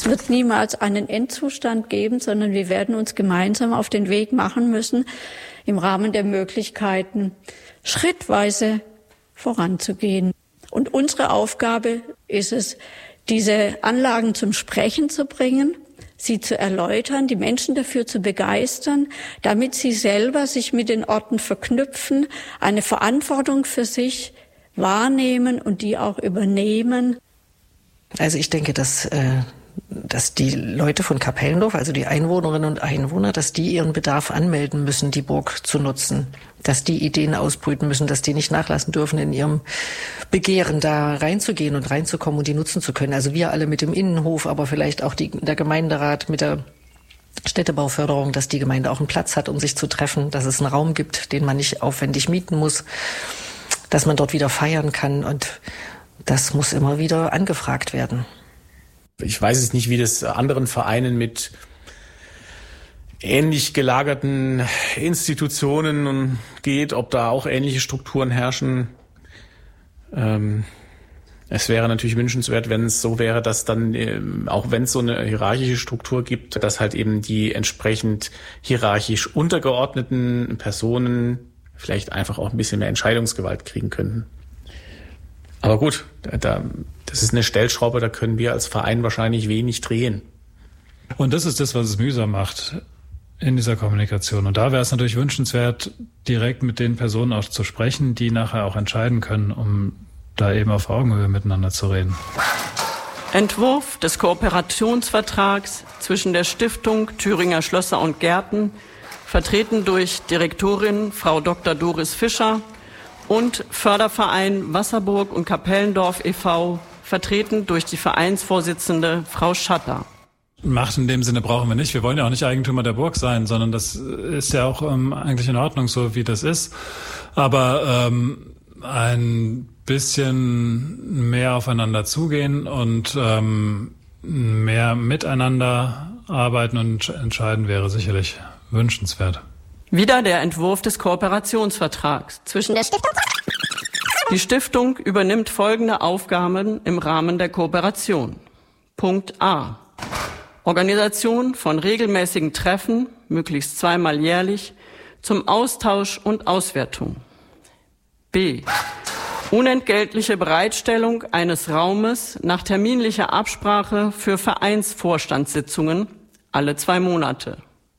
Es wird niemals einen Endzustand geben, sondern wir werden uns gemeinsam auf den Weg machen müssen, im Rahmen der Möglichkeiten schrittweise voranzugehen. Und unsere Aufgabe ist es, diese Anlagen zum Sprechen zu bringen, sie zu erläutern, die Menschen dafür zu begeistern, damit sie selber sich mit den Orten verknüpfen, eine Verantwortung für sich wahrnehmen und die auch übernehmen. Also ich denke, dass die Leute von Kapellendorf, also die Einwohnerinnen und Einwohner, dass die ihren Bedarf anmelden müssen, die Burg zu nutzen, dass die Ideen ausbrüten müssen, dass die nicht nachlassen dürfen, in ihrem Begehren da reinzugehen und reinzukommen und die nutzen zu können. Also wir alle mit dem Innenhof, aber vielleicht auch der Gemeinderat mit der Städtebauförderung, dass die Gemeinde auch einen Platz hat, um sich zu treffen, dass es einen Raum gibt, den man nicht aufwendig mieten muss, dass man dort wieder feiern kann, und das muss immer wieder angefragt werden. Ich weiß es nicht, wie das anderen Vereinen mit ähnlich gelagerten Institutionen geht, ob da auch ähnliche Strukturen herrschen. Es wäre natürlich wünschenswert, wenn es so wäre, dass dann, auch wenn es so eine hierarchische Struktur gibt, dass halt eben die entsprechend hierarchisch untergeordneten Personen vielleicht einfach auch ein bisschen mehr Entscheidungsgewalt kriegen könnten. Aber gut, das ist eine Stellschraube, da können wir als Verein wahrscheinlich wenig drehen. Und das ist das, was es mühsam macht in dieser Kommunikation. Und da wäre es natürlich wünschenswert, direkt mit den Personen auch zu sprechen, die nachher auch entscheiden können, um da eben auf Augenhöhe miteinander zu reden. Entwurf des Kooperationsvertrags zwischen der Stiftung Thüringer Schlösser und Gärten, vertreten durch Direktorin Frau Dr. Doris Fischer, und Förderverein Wasserburg und Kapellendorf e.V., vertreten durch die Vereinsvorsitzende Frau Schatter. Macht in dem Sinne brauchen wir nicht. Wir wollen ja auch nicht Eigentümer der Burg sein, sondern das ist ja auch eigentlich in Ordnung, so wie das ist. Aber ein bisschen mehr aufeinander zugehen und mehr miteinander arbeiten und entscheiden wäre sicherlich wünschenswert. Wieder der Entwurf des Kooperationsvertrags zwischen der Stiftung. Die Stiftung übernimmt folgende Aufgaben im Rahmen der Kooperation. Punkt A. Organisation von regelmäßigen Treffen, möglichst zweimal jährlich, zum Austausch und Auswertung. B. Unentgeltliche Bereitstellung eines Raumes nach terminlicher Absprache für Vereinsvorstandssitzungen alle 2 Monate.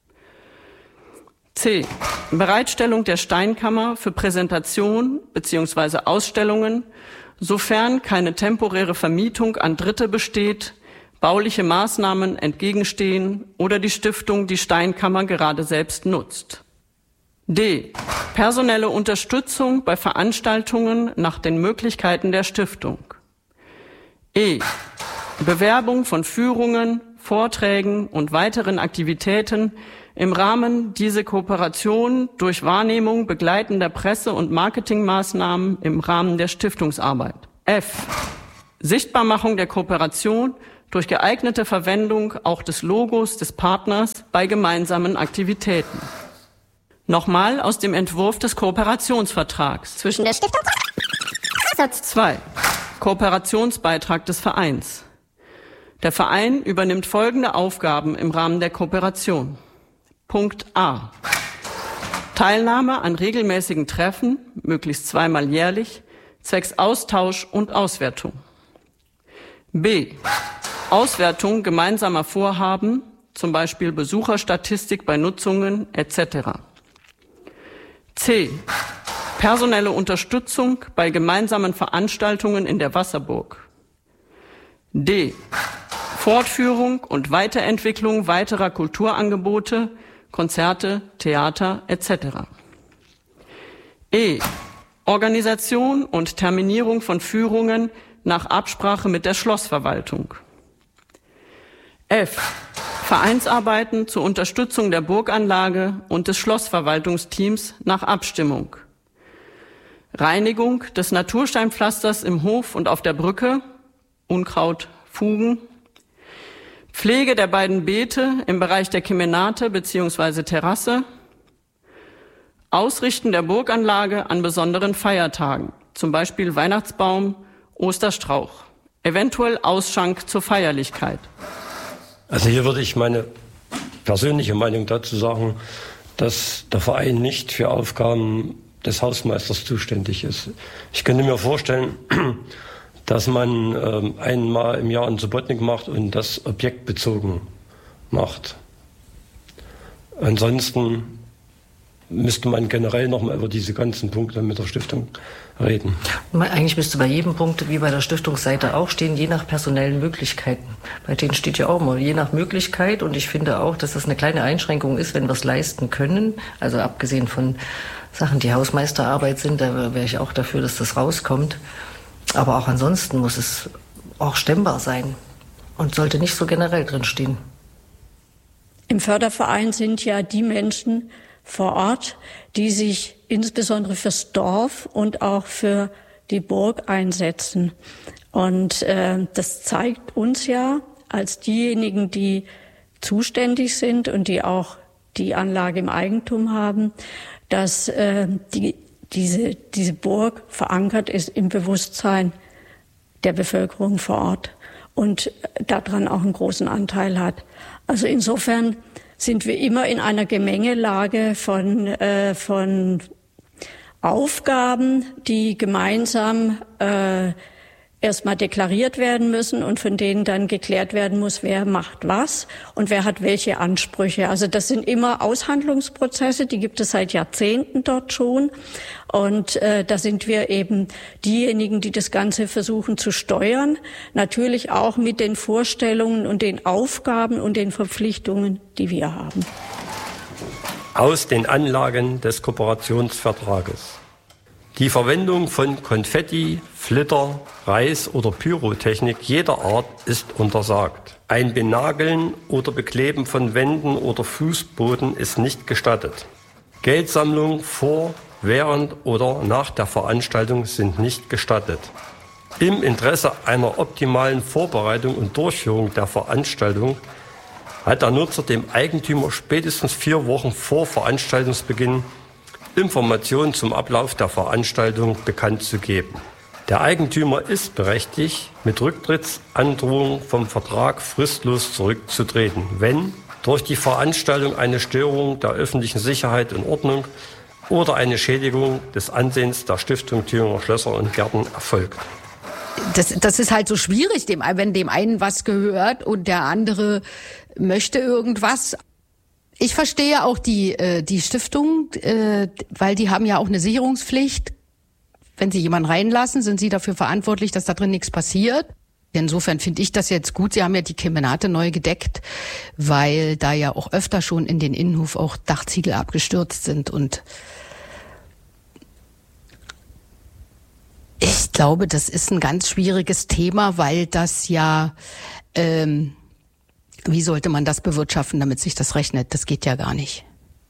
C. Bereitstellung der Steinkammer für Präsentation bzw. Ausstellungen, sofern keine temporäre Vermietung an Dritte besteht, bauliche Maßnahmen entgegenstehen oder die Stiftung die Steinkammer gerade selbst nutzt. D. Personelle Unterstützung bei Veranstaltungen nach den Möglichkeiten der Stiftung. E. Bewerbung von Führungen, Vorträgen und weiteren Aktivitäten im Rahmen dieser Kooperation durch Wahrnehmung begleitender Presse- und Marketingmaßnahmen im Rahmen der Stiftungsarbeit. F. Sichtbarmachung der Kooperation durch geeignete Verwendung auch des Logos des Partners bei gemeinsamen Aktivitäten. Nochmal aus dem Entwurf des Kooperationsvertrags zwischen der Stiftung. Satz 2. Kooperationsbeitrag des Vereins. Der Verein übernimmt folgende Aufgaben im Rahmen der Kooperation. Punkt A. Teilnahme an regelmäßigen Treffen, möglichst zweimal jährlich, zwecks Austausch und Auswertung. B. Auswertung gemeinsamer Vorhaben, zum Beispiel Besucherstatistik bei Nutzungen etc. C. Personelle Unterstützung bei gemeinsamen Veranstaltungen in der Wasserburg. D. Fortführung und Weiterentwicklung weiterer Kulturangebote, Konzerte, Theater etc. E. Organisation und Terminierung von Führungen nach Absprache mit der Schlossverwaltung. F. Vereinsarbeiten zur Unterstützung der Burganlage und des Schlossverwaltungsteams nach Abstimmung. Reinigung des Natursteinpflasters im Hof und auf der Brücke, Unkraut, Fugen. Pflege der beiden Beete im Bereich der Kemenate bzw. Terrasse. Ausrichten der Burganlage an besonderen Feiertagen, zum Beispiel Weihnachtsbaum, Osterstrauch. Eventuell Ausschank zur Feierlichkeit. Also hier würde ich meine persönliche Meinung dazu sagen, dass der Verein nicht für Aufgaben des Hausmeisters zuständig ist. Ich könnte mir vorstellen, dass man einmal im Jahr einen Subotnik macht und das objektbezogen macht. Ansonsten müsste man generell nochmal über diese ganzen Punkte mit der Stiftung reden. Eigentlich müsste bei jedem Punkt, wie bei der Stiftungsseite auch stehen, je nach personellen Möglichkeiten. Bei denen steht ja auch immer, je nach Möglichkeit. Und ich finde auch, dass das eine kleine Einschränkung ist, wenn wir es leisten können. Also abgesehen von Sachen, die Hausmeisterarbeit sind, da wäre ich auch dafür, dass das rauskommt. Aber auch ansonsten muss es auch stemmbar sein und sollte nicht so generell drinstehen. Im Förderverein sind ja die Menschen vor Ort, die sich insbesondere fürs Dorf und auch für die Burg einsetzen. Und das zeigt uns ja als diejenigen, die zuständig sind und die auch die Anlage im Eigentum haben, dass diese Burg verankert ist im Bewusstsein der Bevölkerung vor Ort und daran auch einen großen Anteil hat. Also insofern sind wir immer in einer Gemengelage von Aufgaben, die gemeinsam erstmal deklariert werden müssen und von denen dann geklärt werden muss, wer macht was und wer hat welche Ansprüche. Also das sind immer Aushandlungsprozesse, die gibt es seit Jahrzehnten dort schon. Und da sind wir eben diejenigen, die das Ganze versuchen zu steuern. Natürlich auch mit den Vorstellungen und den Aufgaben und den Verpflichtungen, die wir haben. Aus den Anlagen des Kooperationsvertrages. Die Verwendung von Konfetti, Flitter, Reis oder Pyrotechnik jeder Art ist untersagt. Ein Benageln oder Bekleben von Wänden oder Fußboden ist nicht gestattet. Geldsammlung vor, während oder nach der Veranstaltung sind nicht gestattet. Im Interesse einer optimalen Vorbereitung und Durchführung der Veranstaltung hat der Nutzer dem Eigentümer spätestens 4 Wochen vor Veranstaltungsbeginn Informationen zum Ablauf der Veranstaltung bekannt zu geben. Der Eigentümer ist berechtigt, mit Rücktrittsandrohung vom Vertrag fristlos zurückzutreten, wenn durch die Veranstaltung eine Störung der öffentlichen Sicherheit und Ordnung oder eine Schädigung des Ansehens der Stiftung Thüringer Schlösser und Gärten erfolgt. Das ist halt so schwierig, wenn dem einen was gehört und der andere möchte irgendwas. Ich verstehe auch die Stiftung, weil die haben ja auch eine Sicherungspflicht. Wenn sie jemanden reinlassen, sind sie dafür verantwortlich, dass da drin nichts passiert. Insofern finde ich das jetzt gut. Sie haben ja die Kemenate neu gedeckt, weil da ja auch öfter schon in den Innenhof auch Dachziegel abgestürzt sind. Und ich glaube, das ist ein ganz schwieriges Thema, weil das ja... Wie sollte man das bewirtschaften, damit sich das rechnet? Das geht ja gar nicht.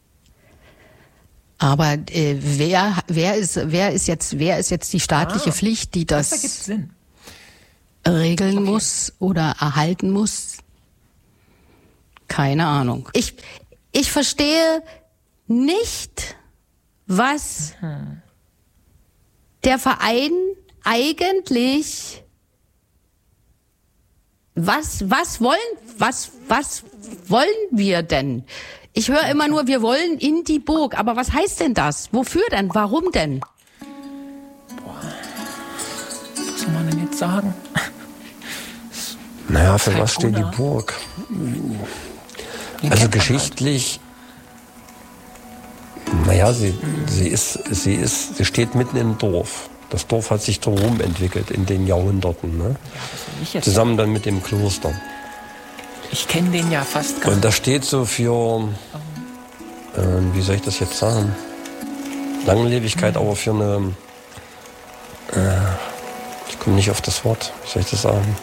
Aber wer ist jetzt die staatliche Pflicht, die das regeln muss oder erhalten muss? Keine Ahnung. Ich verstehe nicht, was der Verein eigentlich Was wollen wir denn? Ich höre immer nur, wir wollen in die Burg. Aber was heißt denn das? Wofür denn? Warum denn? Was soll man denn jetzt sagen? Naja, für was steht die Burg? Also geschichtlich, naja, sie steht mitten im Dorf. Das Dorf hat sich drumherum entwickelt in den Jahrhunderten, ne? Ja, zusammen dann mit dem Kloster. Ich kenne den ja fast gar nicht. Und das steht so für, wie soll ich das jetzt sagen? Langlebigkeit, aber für eine, ich komme nicht auf das Wort, wie soll ich das sagen?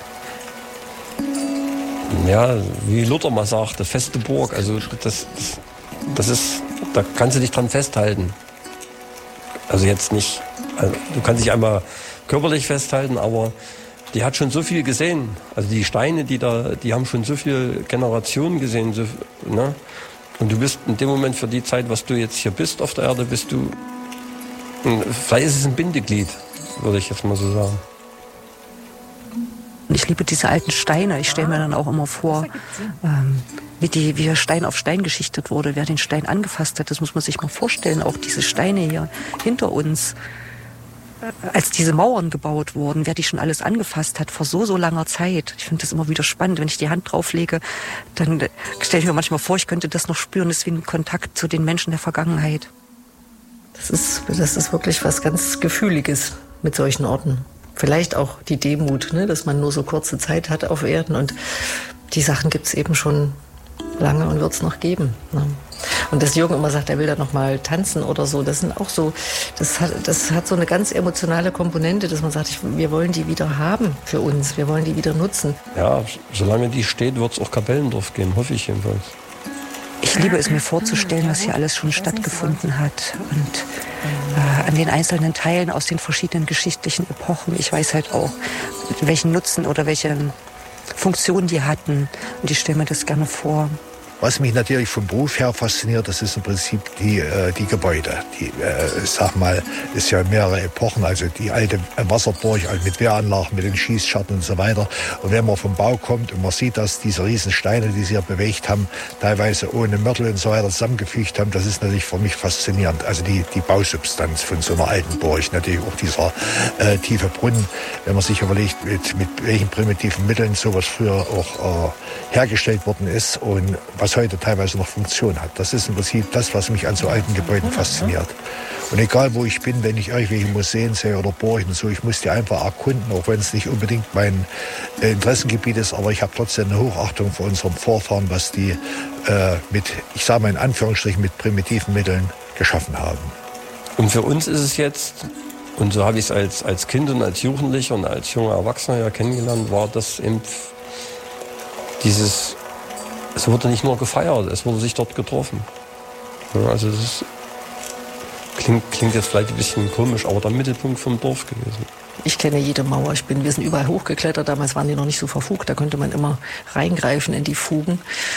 Ja, wie Luther mal sagte, feste Burg, also das ist, da kannst du dich dran festhalten. Also jetzt nicht, also du kannst dich einmal körperlich festhalten, aber die hat schon so viel gesehen. Also die Steine, die haben schon so viele Generationen gesehen. So, ne? Und du bist in dem Moment für die Zeit, was du jetzt hier bist auf der Erde, vielleicht ist es ein Bindeglied, würde ich jetzt mal so sagen. Ich liebe diese alten Steine. Ich stelle mir dann auch immer vor, wie Stein auf Stein geschichtet wurde. Wer den Stein angefasst hat, das muss man sich mal vorstellen. Auch diese Steine hier hinter uns, als diese Mauern gebaut wurden, wer die schon alles angefasst hat vor so langer Zeit. Ich finde das immer wieder spannend. Wenn ich die Hand drauflege, dann stelle ich mir manchmal vor, ich könnte das noch spüren. Das ist wie ein Kontakt zu den Menschen der Vergangenheit. Das ist wirklich was ganz Gefühliges mit solchen Orten. Vielleicht auch die Demut, ne, dass man nur so kurze Zeit hat auf Erden. Und die Sachen gibt es eben schon lange und wird es noch geben. Ne? Und dass Jürgen immer sagt, er will da noch mal tanzen oder so, das sind auch so, das hat so eine ganz emotionale Komponente, dass man sagt, wir wollen die wieder haben für uns, wir wollen die wieder nutzen. Ja, solange die steht, wird es auch Kapellendorf geben, hoffe ich jedenfalls. Ich liebe es mir vorzustellen, was hier alles schon stattgefunden hat und an den einzelnen Teilen aus den verschiedenen geschichtlichen Epochen. Ich weiß halt auch, welchen Nutzen oder welche Funktion die hatten und ich stelle mir das gerne vor. Was mich natürlich vom Beruf her fasziniert, das ist im Prinzip die Gebäude. Sag mal, ist ja mehrere Epochen, also die alte Wasserburg mit Wehranlagen, mit den Schießscharten und so weiter. Und wenn man vom Bau kommt und man sieht, dass diese riesen Steine, die sie hier bewegt haben, teilweise ohne Mörtel und so weiter zusammengefügt haben, das ist natürlich für mich faszinierend. Also die Bausubstanz von so einer alten Burg, natürlich auch dieser tiefe Brunnen, wenn man sich überlegt, mit welchen primitiven Mitteln sowas früher auch hergestellt worden ist und was heute teilweise noch Funktion hat. Das ist im Prinzip das, was mich an so alten Gebäuden fasziniert. Und egal, wo ich bin, wenn ich irgendwelche Museen sehe oder Burgen, so, ich muss die einfach erkunden, auch wenn es nicht unbedingt mein Interessengebiet ist, aber ich habe trotzdem eine Hochachtung vor unserem Vorfahren, was die ich sage mal in Anführungsstrichen, mit primitiven Mitteln geschaffen haben. Und für uns ist es jetzt, und so habe ich es als Kind und als Jugendlicher und als junger Erwachsener ja kennengelernt, war das eben es wurde nicht nur gefeiert, es wurde sich dort getroffen. Ja, also das klingt jetzt vielleicht ein bisschen komisch, aber der Mittelpunkt vom Dorf gewesen. Ich kenne jede Mauer. Wir sind überall hochgeklettert. Damals waren die noch nicht so verfugt. Da konnte man immer reingreifen in die Fugen.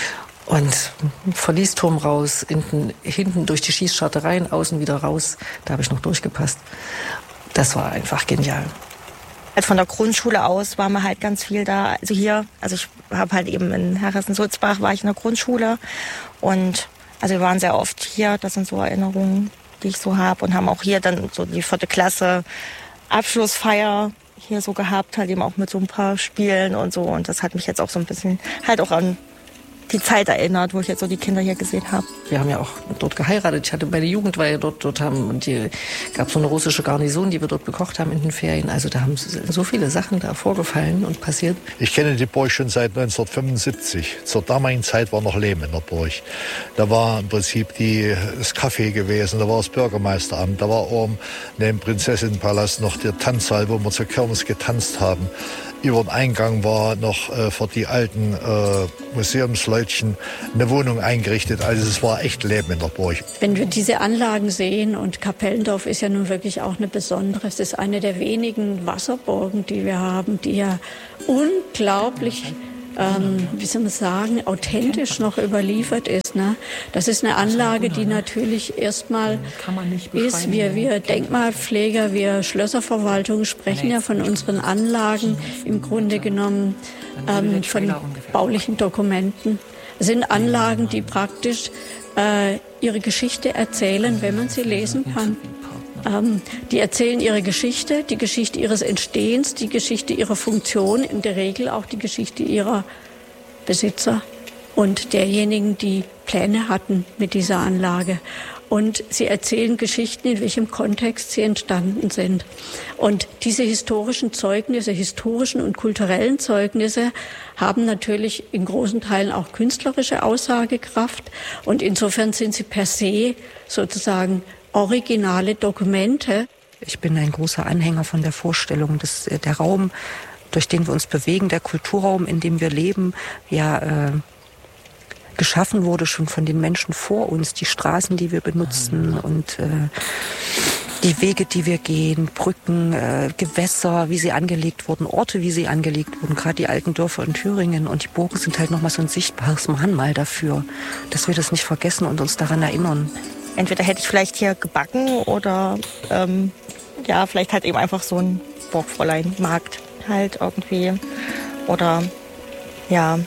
Und Verliesturm raus, hinten durch die Schießscharte rein, außen wieder raus. Da habe ich noch durchgepasst. Das war einfach genial. Von der Grundschule aus waren wir halt ganz viel da. Also ich habe halt eben in Herressen-Sulzbach war ich in der Grundschule und also wir waren sehr oft hier. Das sind so Erinnerungen, die ich so habe und haben auch hier dann so die 4. Klasse Abschlussfeier hier so gehabt, halt eben auch mit so ein paar Spielen und so. Und das hat mich jetzt auch so ein bisschen halt auch an die Zeit erinnert, wo ich jetzt so die Kinder hier gesehen habe. Wir haben ja auch dort geheiratet. Ich hatte meine Jugendweihe dort gab so eine russische Garnison, die wir dort bekocht haben in den Ferien. Also da haben so viele Sachen da vorgefallen und passiert. Ich kenne die Burg schon seit 1975. Zur damaligen Zeit war noch Leben in der Burg. Da war im Prinzip das Café gewesen, da war das Bürgermeisteramt, da war oben neben Prinzessinnenpalast noch der Tanzsaal, wo wir zur Kirmes getanzt haben. Über den Eingang war noch für die alten Museumsleutchen eine Wohnung eingerichtet. Also es war echt Leben in der Burg. Wenn wir diese Anlagen sehen, und Kapellendorf ist ja nun wirklich auch eine besondere, es ist eine der wenigen Wasserburgen, die wir haben, die ja unglaublich, wie soll man sagen, authentisch noch überliefert ist. Ne? Das ist eine Anlage, die natürlich erstmal ist, wir Denkmalpfleger, wir Schlösserverwaltung sprechen ja von unseren Anlagen im Grunde genommen von baulichen Dokumenten. Es sind Anlagen, die praktisch ihre Geschichte erzählen, wenn man sie lesen kann. Die erzählen ihre Geschichte, die Geschichte ihres Entstehens, die Geschichte ihrer Funktion, in der Regel auch die Geschichte ihrer Besitzer und derjenigen, die Pläne hatten mit dieser Anlage. Und sie erzählen Geschichten, in welchem Kontext sie entstanden sind. Und diese historischen Zeugnisse, historischen und kulturellen Zeugnisse haben natürlich in großen Teilen auch künstlerische Aussagekraft. Und insofern sind sie per se sozusagen originale Dokumente. Ich bin ein großer Anhänger von der Vorstellung, dass der Raum, durch den wir uns bewegen, der Kulturraum, in dem wir leben, ja geschaffen wurde schon von den Menschen vor uns, die Straßen, die wir benutzen und die Wege, die wir gehen, Brücken, Gewässer, wie sie angelegt wurden, Orte, wie sie angelegt wurden, gerade die alten Dörfer in Thüringen und die Burgen sind halt nochmal so ein sichtbares Mahnmal dafür, dass wir das nicht vergessen und uns daran erinnern. Entweder hätte ich vielleicht hier gebacken oder vielleicht halt eben einfach so ein Burgfräuleinmarkt halt irgendwie. Oder ja,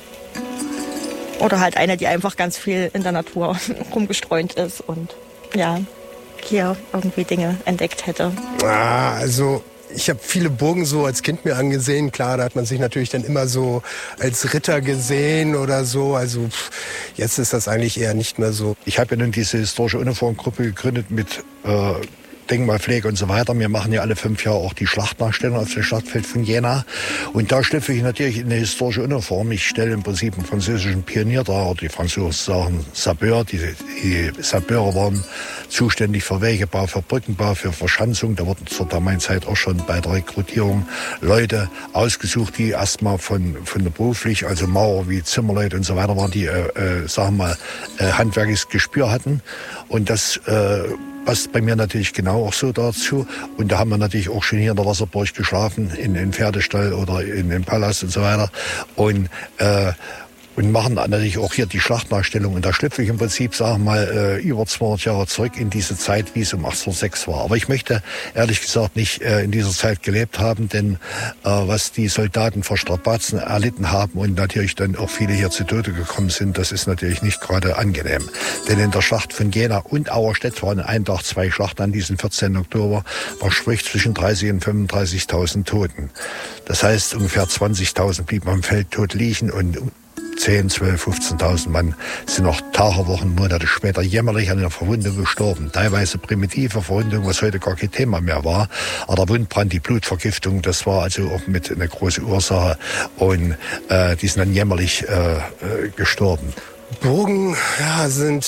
oder halt eine, die einfach ganz viel in der Natur rumgestreunt ist und ja, hier irgendwie Dinge entdeckt hätte. Also ich habe viele Burgen so als Kind mir angesehen. Klar, da hat man sich natürlich dann immer so als Ritter gesehen oder so. Also jetzt ist das eigentlich eher nicht mehr so. Ich habe ja nun diese historische Uniformgruppe gegründet mit Denkmalpflege und so weiter. Wir machen ja alle 5 Jahre auch die Schlachtnachstellung auf dem Schlachtfeld von Jena. Und da schlüpfe ich natürlich in eine historische Uniform. Ich stelle im Prinzip einen französischen Pionier dar, oder die Franzosen sagen Sapeur. Die Sapeure waren zuständig für Wegebau, für Brückenbau, für Verschanzung. Da wurden zur damaligen Zeit auch schon bei der Rekrutierung Leute ausgesucht, die erstmal von der beruflich, also Maurer wie Zimmerleute und so weiter waren, die, sagen wir mal, handwerkliches Gespür hatten. Und das passt bei mir natürlich genau auch so dazu. Und da haben wir natürlich auch schon hier in der Wasserburg geschlafen, in Pferdestall oder in den Palast und so weiter. Und machen natürlich auch hier die Schlachtnachstellung. Und da schlüpfe ich im Prinzip, sagen wir mal, über 200 Jahre zurück in diese Zeit, wie es um 1806 war. Aber ich möchte ehrlich gesagt nicht in dieser Zeit gelebt haben, denn was die Soldaten für Strapazen erlitten haben und natürlich dann auch viele hier zu Tode gekommen sind, das ist natürlich nicht gerade angenehm. Denn in der Schlacht von Jena und Auerstedt waren ein Tag 2 Schlachten an diesem 14. Oktober. Man spricht zwischen 30.000 und 35.000 Toten. Das heißt, ungefähr 20.000 blieben am Feld tot liegen und 10, 12, 15.000 Mann sind noch Tage, Wochen, Monate später jämmerlich an einer Verwundung gestorben. Teilweise primitive Verwundung, was heute gar kein Thema mehr war. Aber der Wundbrand, die Blutvergiftung, das war also auch mit eine große Ursache. Und die sind dann jämmerlich gestorben. Burgen, ja, sind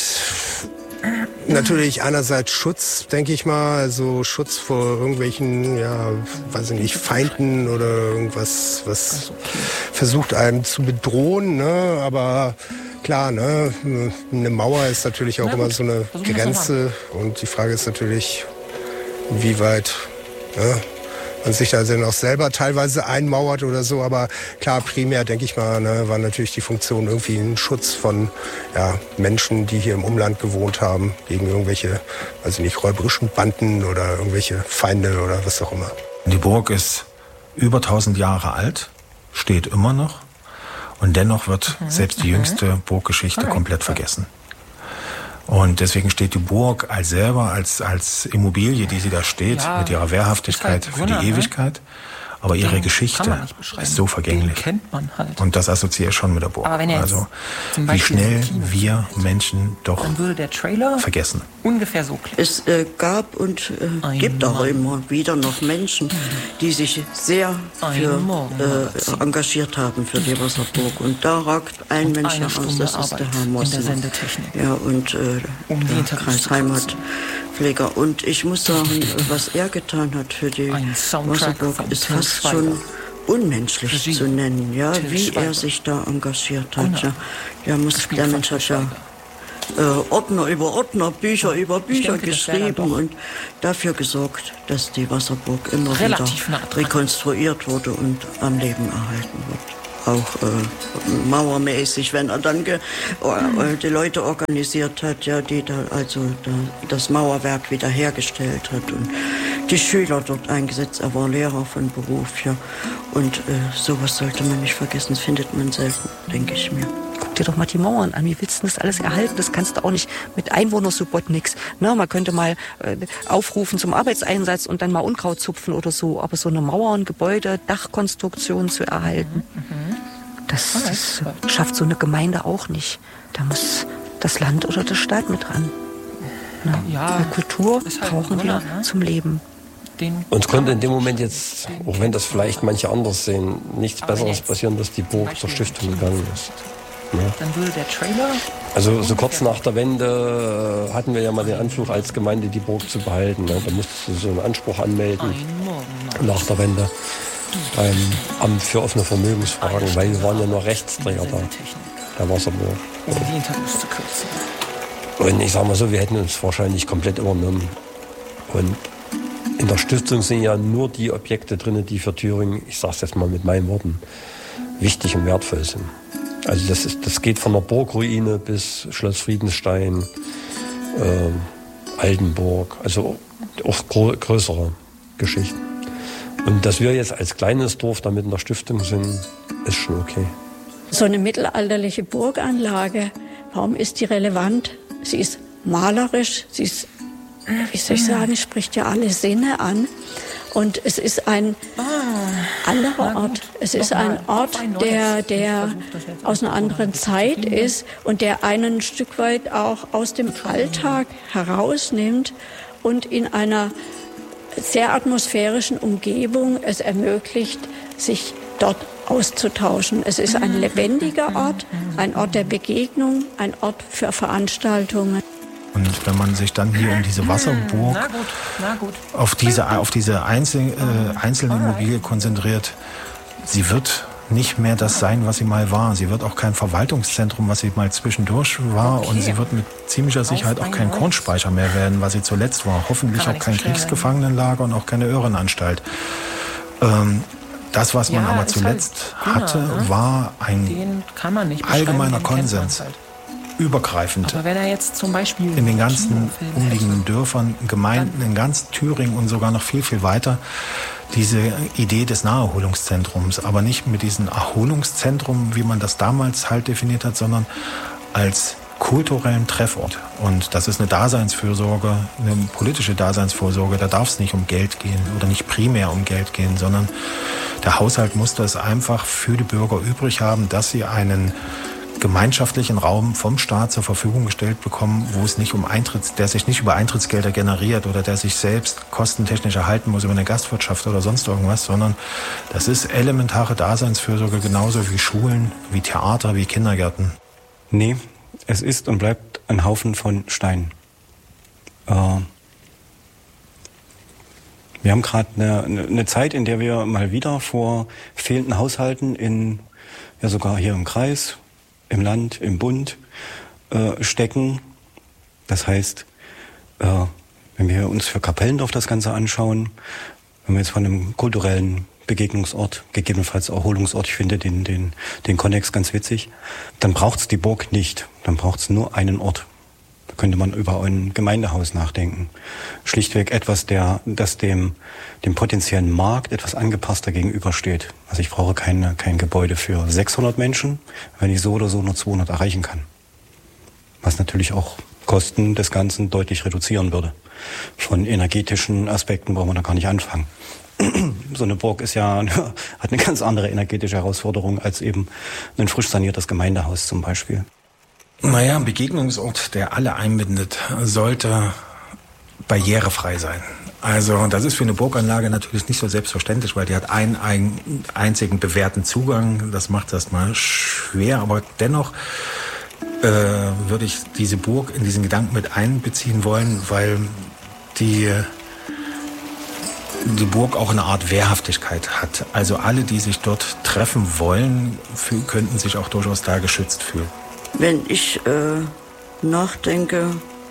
natürlich einerseits Schutz, denke ich mal, also Schutz vor irgendwelchen, ja, weiß ich nicht, Feinden oder irgendwas, was versucht einen zu bedrohen, ne? Aber klar, ne, eine Mauer ist natürlich auch immer so eine Grenze und die Frage ist natürlich, wie weit, ne, man sich da dann auch selber teilweise einmauert oder so, aber klar, primär, denke ich mal, ne, war natürlich die Funktion irgendwie ein Schutz von Menschen, die hier im Umland gewohnt haben, gegen irgendwelche, weiß ich nicht, räuberischen Banden oder irgendwelche Feinde oder was auch immer. Die Burg ist über 1000 Jahre alt, steht immer noch und dennoch wird selbst die jüngste Burggeschichte komplett vergessen. Und deswegen steht die Burg als Immobilie, die sie da steht, mit ihrer Wehrhaftigkeit für die Ewigkeit. Aber ihre Geschichte ist so vergänglich. Den kennt man halt. Und das assoziiere ich schon mit der Burg. Aber wenn also wie schnell wir Menschen doch dann würde der Trailer vergessen. Ungefähr so klingt. Es gab und gibt auch immer wieder noch Menschen, die sich sehr engagiert haben für die Wasserburg. Und da ragt ein Mensch aus, das ist der Herr Mossen. Ja, und der Kreisheimatpfleger. Und ich muss sagen, was er getan hat für die Wasserburg, ist fast schon unmenschlich zu nennen, ja, wie er sich da engagiert hat. Ja. Der Mensch hat ja Ordner über Ordner, Bücher über Bücher geschrieben und dafür gesorgt, dass die Wasserburg immer wieder rekonstruiert wurde und am Leben erhalten wird. Auch mauermäßig, wenn er dann die Leute organisiert hat, ja, die da das Mauerwerk wiederhergestellt hat und die Schüler dort eingesetzt. Er war Lehrer von Beruf, ja. Und sowas sollte man nicht vergessen, das findet man selten, denke ich mir. Guck dir doch mal die Mauern an. Wie willst du das alles erhalten? Das kannst du auch nicht mit Einwohnersupport nix. Na, man könnte mal aufrufen zum Arbeitseinsatz und dann mal Unkraut zupfen oder so. Aber so eine Mauer, ein Gebäude, Dachkonstruktion zu erhalten, das schafft so eine Gemeinde auch nicht. Da muss das Land oder die Stadt mit ran. Weil Kultur brauchen wir zum Leben. Uns konnte in dem Moment jetzt, auch wenn das vielleicht manche anders sehen, nichts Besseres passieren, dass die Burg zur Stiftung gegangen ist. Ja. Dann würde der Trailer... Also so kurz nach der Wende hatten wir ja mal den Anspruch als Gemeinde, die Burg zu behalten. Ne? Da musstest du so einen Anspruch anmelden nach der Wende beim Amt für offene Vermögensfragen, weil wir waren ja nur Rechtsträger da, der Wasserburg. Und ich sag mal so, wir hätten uns wahrscheinlich komplett übernommen. Und in der Stiftung sind ja nur die Objekte drin, die für Thüringen, ich sag's jetzt mal mit meinen Worten, wichtig und wertvoll sind. Also das geht von der Burgruine bis Schloss Friedenstein, Altenburg, also auch größere Geschichten. Und dass wir jetzt als kleines Dorf da mit in der Stiftung sind, ist schon okay. So eine mittelalterliche Burganlage, warum ist die relevant? Sie ist malerisch, sie ist, wie soll ich sagen, spricht ja alle Sinne an. Und es ist ein anderer Ort. Es ist ein Ort, der aus einer anderen Zeit ist und der einen ein Stück weit auch aus dem Alltag herausnimmt und in einer sehr atmosphärischen Umgebung es ermöglicht, sich dort auszutauschen. Es ist ein lebendiger Ort, ein Ort der Begegnung, ein Ort für Veranstaltungen. Und wenn man sich dann hier um diese Wasserburg auf diese einzelne Immobilie konzentriert, sie wird nicht mehr das sein, was sie mal war. Sie wird auch kein Verwaltungszentrum, was sie mal zwischendurch war. Und sie wird mit ziemlicher Sicherheit auch kein Kornspeicher mehr werden, was sie zuletzt war. Hoffentlich auch kein Kriegsgefangenenlager und auch keine Irrenanstalt. Das, was man aber zuletzt hatte, war ein allgemeiner Konsens. Übergreifend. Aber wenn er jetzt zum Beispiel in den ganzen umliegenden Dörfern, Gemeinden, in ganz Thüringen und sogar noch viel, viel weiter, diese Idee des Naherholungszentrums. Aber nicht mit diesem Erholungszentrum, wie man das damals halt definiert hat, sondern als kulturellen Treffort. Und das ist eine Daseinsfürsorge, eine politische Daseinsvorsorge. Da darf es nicht um Geld gehen oder nicht primär um Geld gehen, sondern der Haushalt muss das einfach für die Bürger übrig haben, dass sie einen gemeinschaftlichen Raum vom Staat zur Verfügung gestellt bekommen, wo es nicht der sich nicht über Eintrittsgelder generiert oder der sich selbst kostentechnisch erhalten muss über eine Gastwirtschaft oder sonst irgendwas, sondern das ist elementare Daseinsfürsorge, genauso wie Schulen, wie Theater, wie Kindergärten. Nee, es ist und bleibt ein Haufen von Steinen. Wir haben gerade eine Zeit, in der wir mal wieder vor fehlenden Haushalten sogar hier im Kreis, im Land, im Bund stecken. Das heißt, wenn wir uns für Kapellendorf das Ganze anschauen, wenn wir jetzt von einem kulturellen Begegnungsort, gegebenenfalls Erholungsort, ich finde den Konnex ganz witzig, dann braucht's die Burg nicht. Dann braucht's nur einen Ort. Da könnte man über ein Gemeindehaus nachdenken. Schlichtweg etwas, das dem potenziellen Markt etwas angepasster gegenübersteht. Also ich brauche kein Gebäude für 600 Menschen, wenn ich so oder so nur 200 erreichen kann. Was natürlich auch Kosten des Ganzen deutlich reduzieren würde. Von energetischen Aspekten brauchen wir da gar nicht anfangen. So eine Burg hat eine ganz andere energetische Herausforderung als eben ein frisch saniertes Gemeindehaus zum Beispiel. Naja, ein Begegnungsort, der alle einbindet, sollte barrierefrei sein. Also das ist für eine Burganlage natürlich nicht so selbstverständlich, weil die hat einen einzigen bewährten Zugang. Das macht das mal schwer, aber dennoch würde ich diese Burg in diesen Gedanken mit einbeziehen wollen, weil die Burg auch eine Art Wehrhaftigkeit hat. Also alle, die sich dort treffen wollen, könnten sich auch durchaus da geschützt fühlen. Wenn ich nachdenke,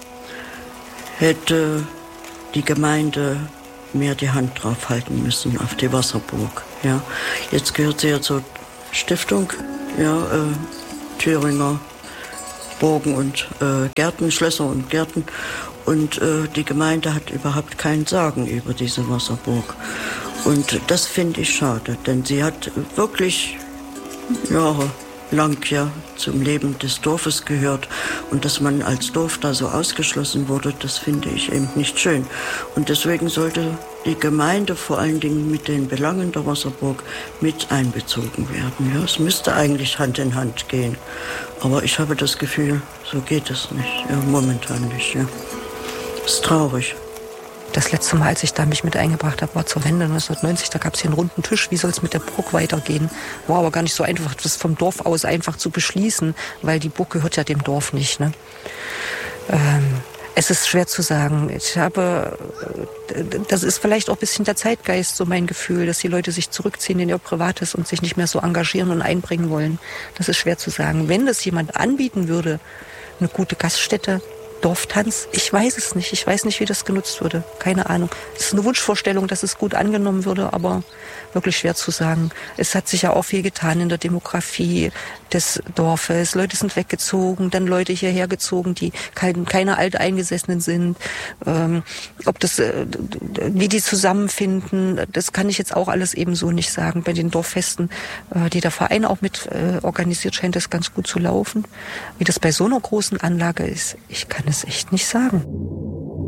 hätte die Gemeinde mehr die Hand drauf halten müssen auf die Wasserburg. Ja. Jetzt gehört sie ja zur Stiftung, Thüringer Burgen und Gärten, Schlösser und Gärten. Und die Gemeinde hat überhaupt kein Sagen über diese Wasserburg. Und das finde ich schade, denn sie hat wirklich jahrelang zum Leben des Dorfes gehört. Und dass man als Dorf da so ausgeschlossen wurde, das finde ich eben nicht schön. Und deswegen sollte die Gemeinde vor allen Dingen mit den Belangen der Wasserburg mit einbezogen werden. Ja, es müsste eigentlich Hand in Hand gehen. Aber ich habe das Gefühl, so geht es nicht. Ja, momentan nicht. Ja. Das ist traurig. Das letzte Mal, als ich da mich mit eingebracht habe, war zur Wende 1990. Da gab es hier einen runden Tisch. Wie soll es mit der Burg weitergehen? War aber gar nicht so einfach, das vom Dorf aus einfach zu beschließen, weil die Burg gehört ja dem Dorf nicht. Ne? Es ist schwer zu sagen. Das ist vielleicht auch ein bisschen der Zeitgeist, so mein Gefühl, dass die Leute sich zurückziehen in ihr Privates und sich nicht mehr so engagieren und einbringen wollen. Das ist schwer zu sagen. Wenn das jemand anbieten würde, eine gute Gaststätte, Dorftanz, ich weiß es nicht. Ich weiß nicht, wie das genutzt würde. Keine Ahnung. Es ist eine Wunschvorstellung, dass es gut angenommen würde, aber wirklich schwer zu sagen. Es hat sich ja auch viel getan in der Demografie des Dorfes. Leute sind weggezogen, dann Leute hierher gezogen, die keine Alteingesessenen sind. Wie die zusammenfinden, das kann ich jetzt auch alles ebenso nicht sagen. Bei den Dorffesten, die der Verein auch mit organisiert, scheint das ganz gut zu laufen. Wie das bei so einer großen Anlage ist, ich kann es echt nicht sagen.